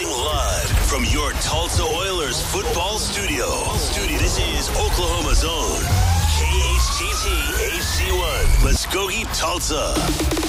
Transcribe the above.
live from your Tulsa Oilers football studio. This is Oklahoma's own KHTT HD1, Muskogee, Tulsa.